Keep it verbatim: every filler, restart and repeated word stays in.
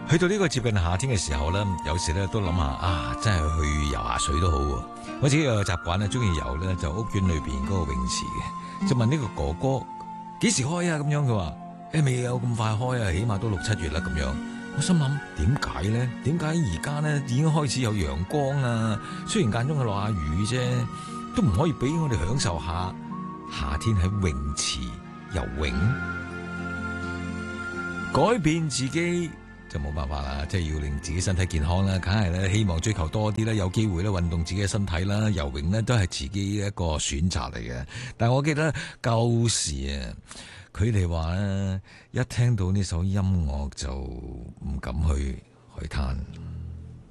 去到呢個接近夏天嘅時候咧，有時咧都諗下啊，真係去游下水都好喎。我自己有個習慣咧，中意游咧就屋苑裏邊嗰個泳池嘅，就問呢個哥哥幾時開啊？咁樣佢話誒未有咁快開啊，起碼都六七月啦咁樣。我心諗點解咧？點解而家咧已經開始有陽光啊？雖然間中係落下雨啫，都唔可以俾我哋享受下夏天喺泳池游泳，改變自己。就冇辦法啦，即係要令自己身體健康啦，梗係咧希望追求多啲啦，有機會咧運動自己嘅身體啦，游泳咧都係自己一個選擇嚟嘅。但係我記得舊時啊，佢哋話咧，一聽到呢首音樂就唔敢去海灘。